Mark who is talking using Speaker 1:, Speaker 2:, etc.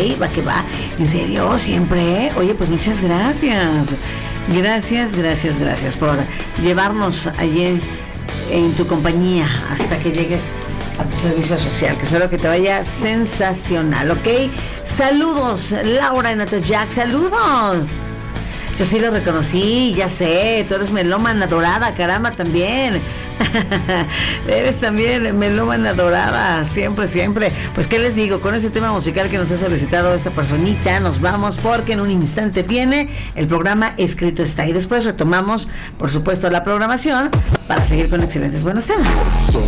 Speaker 1: va que va. En serio, siempre. Oye, pues muchas gracias. Gracias por llevarnos allí en tu compañía hasta que llegues a tu servicio social, que espero que te vaya sensacional, ¿ok? Saludos, Laura en Atoyac, saludos. Yo sí lo reconocí, ya sé, tú eres melómana dorada, caramba, también. Eres también melómana dorada, siempre. Pues qué les digo, con ese tema musical que nos ha solicitado esta personita, nos vamos porque en un instante viene el programa Escrito Está, y después retomamos, por supuesto, la programación para seguir con excelentes buenos temas.